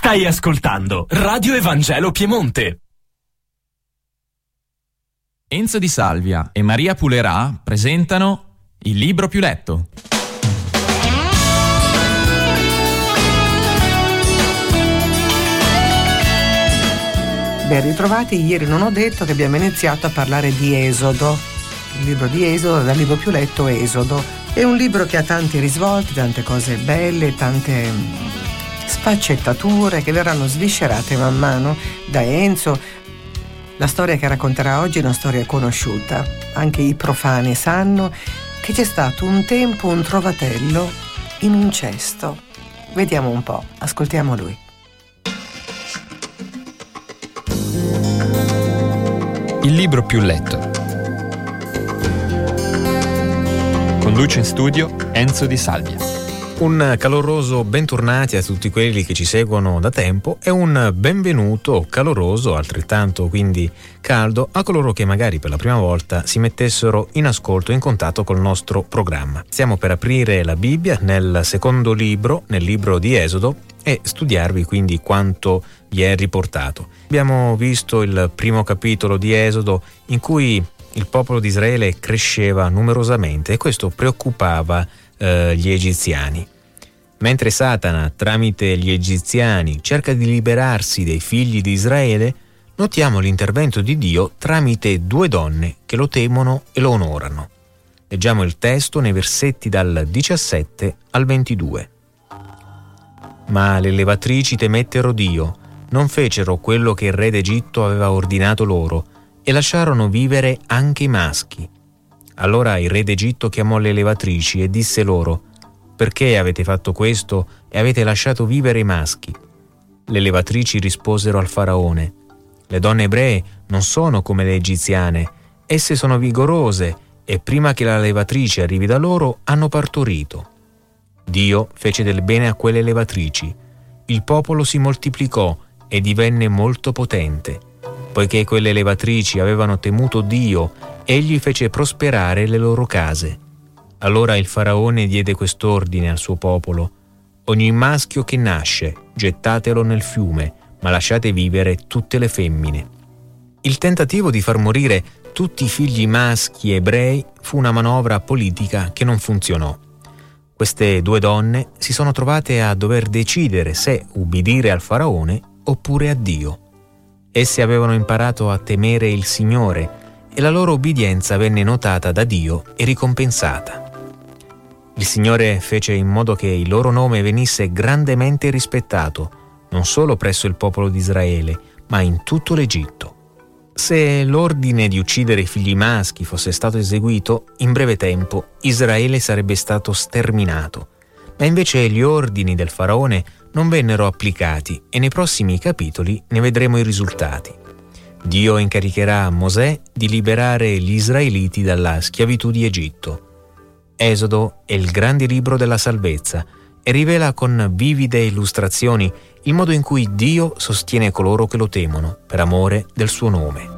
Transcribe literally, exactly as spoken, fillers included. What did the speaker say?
Stai ascoltando Radio Evangelo Piemonte. Enzo Di Salvia e Maria Pulerà presentano Il libro più letto. Ben ritrovati. Ieri non ho detto che abbiamo iniziato a parlare di Esodo. Il libro di Esodo, dal libro più letto Esodo. È un libro che ha tanti risvolti, tante cose belle, tante sfaccettature che verranno sviscerate man mano da Enzo. La storia che racconterà oggi è una storia conosciuta. Anche i profani sanno che c'è stato un tempo un trovatello in un cesto. Vediamo un po', ascoltiamo lui. Il libro più letto. Conduce in studio Enzo Di Salvia. Un caloroso bentornati a tutti quelli che ci seguono da tempo e un benvenuto caloroso, altrettanto quindi caldo, a coloro che magari per la prima volta si mettessero in ascolto, in contatto col nostro programma. Stiamo per aprire la Bibbia nel secondo libro, nel libro di Esodo, e studiarvi quindi quanto vi è riportato. Abbiamo visto il primo capitolo di Esodo in cui il popolo di Israele cresceva numerosamente e questo preoccupava eh, gli egiziani. Mentre Satana, tramite gli egiziani, cerca di liberarsi dei figli di Israele, notiamo l'intervento di Dio tramite due donne che lo temono e lo onorano. Leggiamo il testo nei versetti dal diciassette al ventidue. Ma le levatrici temettero Dio, non fecero quello che il re d'Egitto aveva ordinato loro e lasciarono vivere anche i maschi. Allora il re d'Egitto chiamò le levatrici e disse loro: «Perché avete fatto questo e avete lasciato vivere i maschi?» Le levatrici risposero al faraone: «Le donne ebree non sono come le egiziane, esse sono vigorose e prima che la levatrice arrivi da loro hanno partorito». Dio fece del bene a quelle levatrici. Il popolo si moltiplicò e divenne molto potente. Poiché quelle levatrici avevano temuto Dio, egli fece prosperare le loro case. Allora il faraone diede quest'ordine al suo popolo: «Ogni maschio che nasce, gettatelo nel fiume, ma lasciate vivere tutte le femmine». Il tentativo di far morire tutti i figli maschi ebrei fu una manovra politica che non funzionò. Queste due donne si sono trovate a dover decidere se ubbidire al faraone oppure a Dio. Esse avevano imparato a temere il Signore e la loro obbedienza venne notata da Dio e ricompensata. Il Signore fece in modo che il loro nome venisse grandemente rispettato, non solo presso il popolo di Israele, ma in tutto l'Egitto. Se l'ordine di uccidere i figli maschi fosse stato eseguito, in breve tempo Israele sarebbe stato sterminato. Ma invece gli ordini del faraone non vennero applicati e nei prossimi capitoli ne vedremo i risultati. Dio incaricherà Mosè di liberare gli israeliti dalla schiavitù di Egitto. Esodo è il grande libro della salvezza e rivela con vivide illustrazioni il modo in cui Dio sostiene coloro che lo temono per amore del suo nome.